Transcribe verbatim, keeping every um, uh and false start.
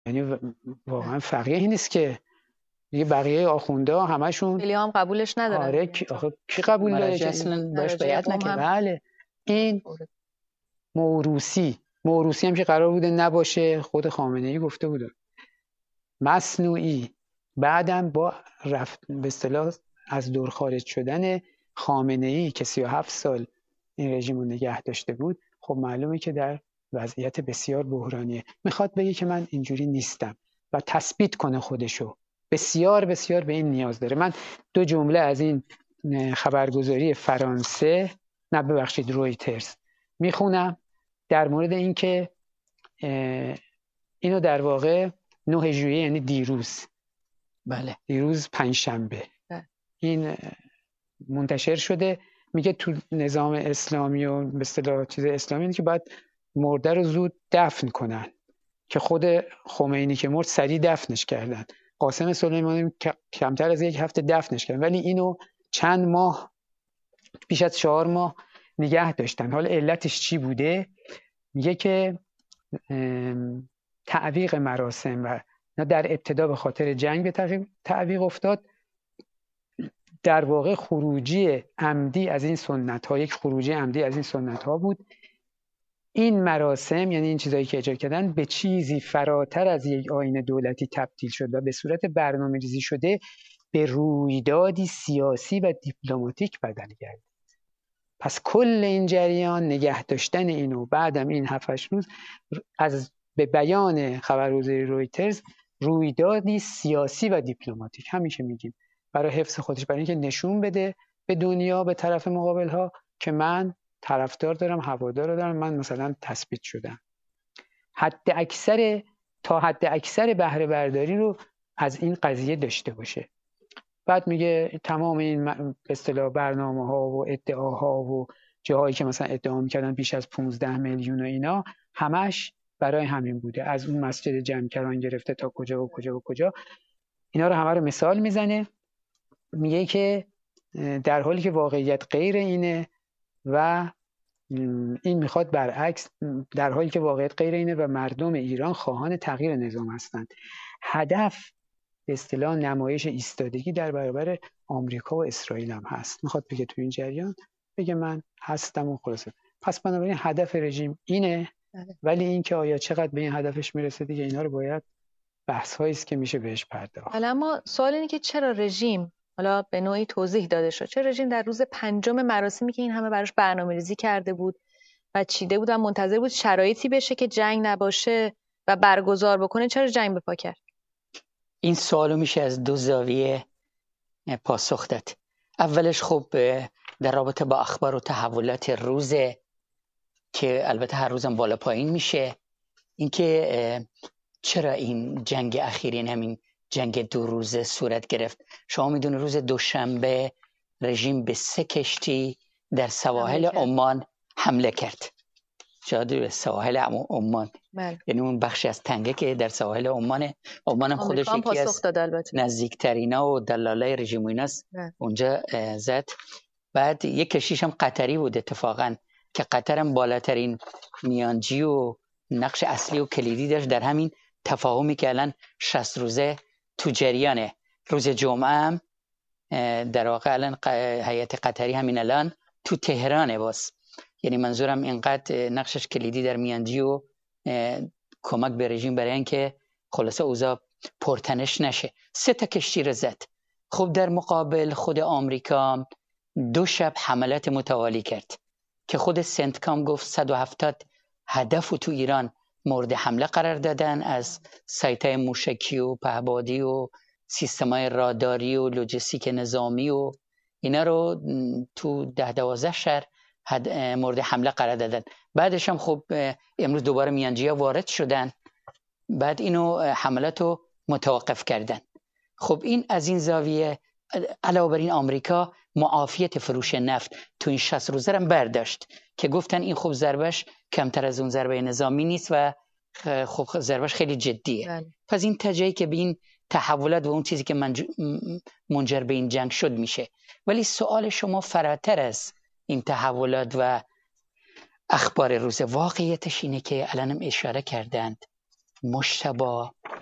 یعنی واقعا فقیه نیست که دیگه بقیه آخوندا همشون خیلی هم قبولش ندارن. آره کی آخه کی قبول داره که اصلا باش بیعت نکرد؟ بله این موروثی موروثی هم که قرار بوده نباشه، خود خامنه‌ای گفته بوده مصنوعی. بعدم با رفت به اصطلاح از دور خارج شدن خامنه‌ای که سی و هفت سال این رژیم رو نگه داشته بود، خب معلومه که در وضعیت بسیار بحرانیه. میخواد بگه که من اینجوری نیستم و تثبیت کنه خودشو. بسیار بسیار به این نیاز داره. من دو جمله از این خبرگزاری فرانسه نه ببخشید رویترز میخونم در مورد این که اینو در واقع نه ژوئیه یعنی دیروز بله دیروز پنجشنبه این منتشر شده. میگه تو نظام اسلامی و به اصطلاح چیز اسلامی اینه که باید مرده رو زود دفن کنن که خود خمینی که مرد سریع دفنش کردن. قاسم سلیمانی کمتر از یک هفته دفنش کردن، ولی اینو چند ماه بیش از چهار ماه نگه داشتن. حالا علتش چی بوده؟ میگه که تعویق مراسم و در ابتدا به خاطر جنگ به تعویق افتاد، در واقع خروجی عمدی از این سنت ها یک خروجی عمدی از این سنت ها بود. این مراسم یعنی این چیزایی که اجرا کردن به چیزی فراتر از یک آیین دولتی تبدیل شد و به صورت برنامه‌ریزی شده به رویدادی سیاسی و دیپلماتیک بدل گردید. پس کل این جریان نگه داشتن اینو بعدم این هفت هشت روز از به بیان خبرگزاری رویترز رویدادی سیاسی و دیپلماتیک همیشه میگیم برای حفظ خودش، برای اینکه نشون بده به دنیا به طرف مقابل ها که من طرفدار دارم هوادار دارم، من مثلا تثبیت شدم. حد اکثر تا حد اکثر بهره برداری رو از این قضیه داشته باشه. بعد میگه تمام این به اصطلاح برنامه ها و ادعاها و جاهایی که مثلا ادعا میکردن بیش از پانزده میلیون و اینا همش برای همین بوده، از اون مسجد جمکران گرفته تا کجا و کجا و کجا. اینا رو همه رو مثال میزنه، میگه که در حالی که واقعیت غیر اینه و این میخواد برعکس، در حالی که واقعیت غیر اینه و مردم ایران خواهان تغییر نظام هستند. هدف به اصطلاح نمایش ایستادگی در برابر آمریکا و اسرائیل هم هست. میخواد بگه تو این جریان بگه من هستم و خلاصه. پس بنابراین هدف رژیم اینه، ولی این که آیا چقدر به این هدفش میرسه دیگه اینا رو باید بحث هایی است که میشه بهش پرداخت. حالا اما سوال اینه که چرا رژیم، حالا به نوعی توضیح داده شد، چرا رژیم در روز پنجم مراسمی که این همه براش برنامه‌ریزی کرده بود و چیده بود و منتظر بود شرایطی بشه که جنگ نباشه و برگزار بکنه، چرا جنگ به پا کرد؟ این سوالو میشه از دو زاویه پاسخ داد. اولش خب در رابطه با اخبار و تحولات روز که البته هر روزم بالا پایین میشه، اینکه چرا این جنگ اخیرین همین جنگ دو روزه صورت گرفت. شما میدونید روز دوشنبه رژیم به سه کشتی در سواحل عمان حمله کرد. جادو به سواحل عمان، یعنی اون بخشی از تنگه که در سواحل عمان عمان هم خودش یکی از نزدیکترینا و دلالای رژیم و ایناست، اونجا زد. بعد یک کشتیش هم قطری بود اتفاقا که قطر هم بالاترین میانجی و نقش اصلی و کلیدی داشت در همین تفاهمی که الان شصت روزه تو جریانه. روز جمعه هم در واقع الان هیئت قطری همین الان تو تهرانه باز، یعنی منظورم اینقدر نقشش کلیدی در میانجی و کمک به رژیم برای اینکه خلاصه اوضاع پرتنش نشه. سه تا کشتی رو زد. خب در مقابل خود آمریکا دو شب حملات متوالی کرد که خود سنتکام گفت صد و هفتاد هدف تو ایران مورد حمله قرار دادن، از سایت‌های موشکی و پهپادی و سیستم‌های راداری و لوجستیک نظامی و اینا رو تو ده دوازده شهر مورد حمله قرار دادن. بعدش هم خب امروز دوباره میانجی‌ها وارد شدن، بعد اینو حملات رو متوقف کردن. خب این از این زاویه. علاوه بر این آمریکا معافیت فروش نفت تو این شصت روزه هم برداشت که گفتن این خب ضربش کمتر از اون ضربه نظامی نیست و خب ضربش خیلی جدیه. بله. پس این تجایی که به این تحولات و اون چیزی که منج... منجر به این جنگ شد میشه. ولی سوال شما فراتر از این تحولات و اخبار روز، واقعیتش اینه که الانم اشاره کردند مجتبی